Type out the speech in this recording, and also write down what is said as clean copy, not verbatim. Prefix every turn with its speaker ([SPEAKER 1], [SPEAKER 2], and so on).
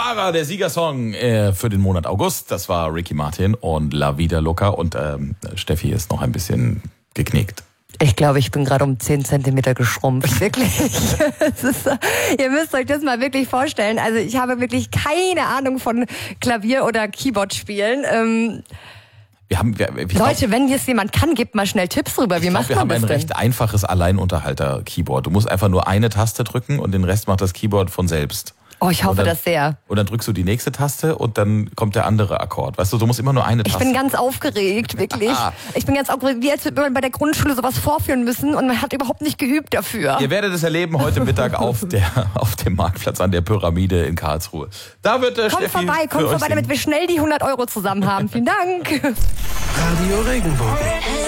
[SPEAKER 1] Fahrer, der Siegersong für den Monat August. Das war Ricky Martin und La Vida Loca. Und Steffi ist noch ein bisschen geknickt.
[SPEAKER 2] Ich glaube, ich bin gerade um 10 Zentimeter geschrumpft, wirklich. Ihr müsst euch das mal wirklich vorstellen. Also ich habe wirklich keine Ahnung von Klavier- oder Keyboard-Spielen. Leute, wenn jetzt jemand kann, gebt mal schnell Tipps rüber. Wie macht man das denn?
[SPEAKER 1] Wir haben ein recht einfaches Alleinunterhalter-Keyboard. Du musst einfach nur eine Taste drücken und den Rest macht das Keyboard von selbst.
[SPEAKER 2] Oh, ich hoffe das sehr.
[SPEAKER 1] Und dann drückst du die nächste Taste und dann kommt der andere Akkord. Weißt du musst immer nur eine Taste.
[SPEAKER 2] Ich bin ganz aufgeregt, wirklich. Ich bin ganz aufgeregt, wie als würde man bei der Grundschule sowas vorführen müssen und man hat überhaupt nicht geübt dafür.
[SPEAKER 1] Ihr werdet es erleben heute Mittag auf dem Marktplatz an der Pyramide in Karlsruhe. Da wird
[SPEAKER 2] Kommt vorbei, damit wir schnell die 100 € zusammen haben. Vielen Dank.
[SPEAKER 3] Radio Regenbogen.